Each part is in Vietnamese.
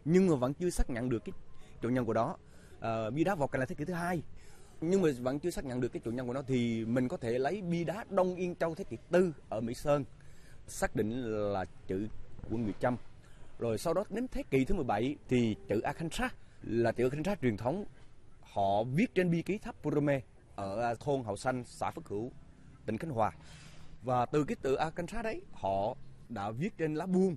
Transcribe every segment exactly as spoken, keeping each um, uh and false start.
nhưng mà vẫn chưa xác nhận được cái chủ nhân của đó. À, bia đá vỏ cành là thế kỷ thứ hai, nhưng mà vẫn chưa xác nhận được cái chủ nhân của nó, thì mình có thể lấy bia đá Đông Yên Châu thế kỷ tư ở Mỹ Sơn xác định là chữ của người Chăm. Rồi sau đó đến thế kỷ thứ mười bảy thì chữ Akhansha là chữ Akhansha truyền thống, họ viết trên bia ký tháp Purome ở thôn Hậu Xanh, xã Phước Hữu, tỉnh Khánh Hòa. Và từ cái từ Akhansha đấy họ đã viết trên lá buông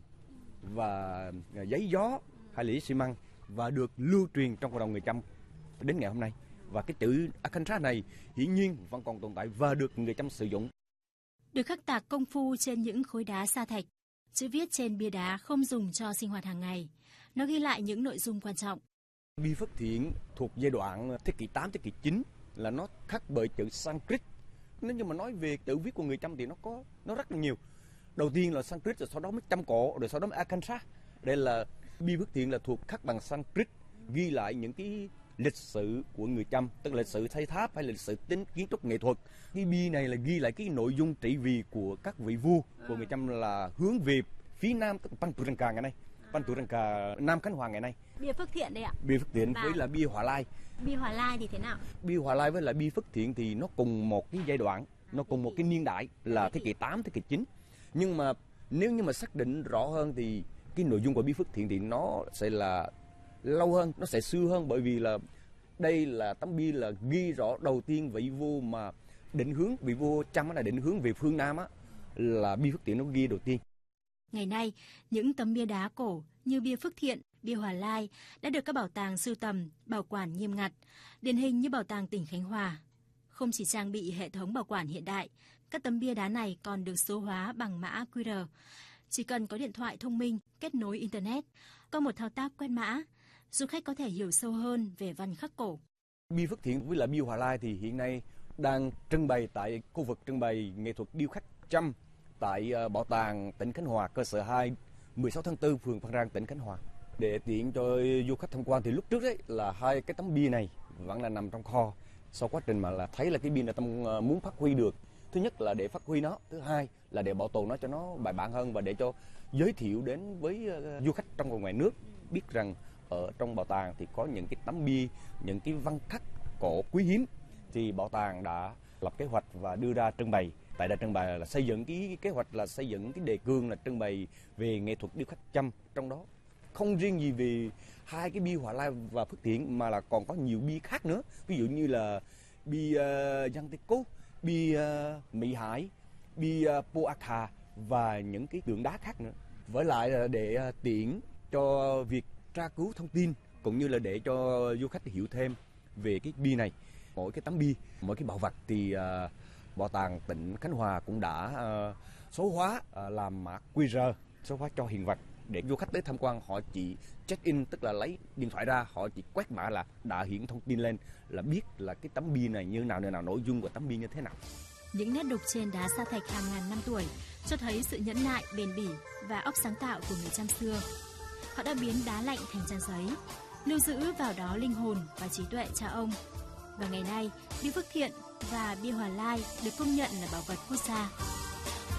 và giấy gió hay là giấy xi măng và được lưu truyền trong cộng đồng người Chăm đến ngày hôm nay. Và cái chữ Akhansha này hiển nhiên vẫn còn tồn tại và được người Chăm sử dụng. Được khắc tạc công phu trên những khối đá sa thạch, chữ viết trên bia đá không dùng cho sinh hoạt hàng ngày. Nó ghi lại những nội dung quan trọng. Bia Phước Thiện thuộc giai đoạn thế kỷ tám, thế kỷ chín là nó khắc bởi chữ Sanskrit. Nếu như mà nói về chữ viết của người Chăm thì nó có nó rất là nhiều. Đầu tiên là Sanskrit, rồi sau đó mới Chăm cổ, rồi sau đó mới Akhansha. Đây là bia Phước Thiện là thuộc khắc bằng Sanskrit, ghi lại những cái lịch sử của người Chăm, tức là lịch sử xây tháp hay là lịch sử tính kiến trúc nghệ thuật. Cái bia này là ghi lại cái nội dung trị vì của các vị vua của người Chăm là hướng về phía nam, tức là Panturangka ngày nay, Panturangka Nam Khánh Hòa ngày nay. Bia Phước Thiện đây ạ. Bia Phước Thiện Và với là bia Hòa Lai. Bia Hòa Lai thì thế nào? Bia Hòa Lai với là bia Phước Thiện thì nó cùng một cái giai đoạn, nó cùng một cái niên đại là thế kỷ tám, thế kỷ chín. Nhưng mà nếu như mà xác định rõ hơn thì cái nội dung của bia Phước Thiện thì nó sẽ là lâu hơn, nó sẽ xưa hơn, bởi vì là đây là tấm bia là ghi rõ đầu tiên vị vua mà định hướng, vị vua Chăm là định hướng về phương Nam á, là bia Phước Thiện nó ghi đầu tiên. Ngày nay, những tấm bia đá cổ như bia Phước Thiện, bia Hòa Lai đã được các bảo tàng sưu tầm, bảo quản nghiêm ngặt, điển hình như Bảo tàng tỉnh Khánh Hòa. Không chỉ trang bị hệ thống bảo quản hiện đại, các tấm bia đá này còn được số hóa bằng mã quy rờ. Chỉ cần có điện thoại thông minh, kết nối Internet, có một thao tác quét mã, du khách có thể hiểu sâu hơn về văn khắc cổ. Bia Phước Thiện với là bia Hòa Lai thì hiện nay đang trưng bày tại khu vực trưng bày nghệ thuật điêu khắc Chăm tại Bảo tàng tỉnh Khánh Hòa, cơ sở hai, mười sáu tháng tư, phường Phan Rang, tỉnh Khánh Hòa. Để tiện cho du khách tham quan thì lúc trước đấy là hai cái tấm bia này vẫn là nằm trong kho. Sau quá trình mà là thấy là cái bia này tâm muốn phát huy được, thứ nhất là để phát huy nó, thứ hai là để bảo tồn nó cho nó bài bản hơn và để cho giới thiệu đến với du khách trong và ngoài nước biết rằng ở trong bảo tàng thì có những cái tấm bia, những cái văn khắc cổ quý hiếm, thì bảo tàng đã lập kế hoạch và đưa ra trưng bày. Tại đây trưng bày là xây dựng cái kế hoạch là xây dựng cái đề cương là trưng bày về nghệ thuật điêu khắc Chăm, trong đó không riêng gì về hai cái bia Hòa Lai và Phước Thiện mà là còn có nhiều bia khác nữa, ví dụ như là bia uh, Giang Tê Cố, bia uh, Mỹ Hải, bia uh, Poakha và những cái tượng đá khác nữa. Với lại là để uh, tiện cho việc tra cứu thông tin cũng như là để cho du khách hiểu thêm về cái bia này. Mỗi cái tấm bia, mỗi cái bảo vật thì uh, Bảo tàng tỉnh Khánh Hòa cũng đã uh, số hóa, uh, làm mã quy rờ, số hóa cho hiện vật để du khách tới tham quan họ chỉ check in, tức là lấy điện thoại ra, họ chỉ quét mã là đã hiển thông tin lên, là biết là cái tấm bia này như nào, như nào, nội dung của tấm bia như thế nào. Những nét đục trên đá sa thạch hàng ngàn năm tuổi cho thấy sự nhẫn nại, bền bỉ và óc sáng tạo của người Chăm xưa. Họ đã biến đá lạnh thành trang giấy, lưu giữ vào đó linh hồn và trí tuệ cha ông. Và ngày nay, bia Phước Thiện và bia Hòa Lai được công nhận là bảo vật quốc gia.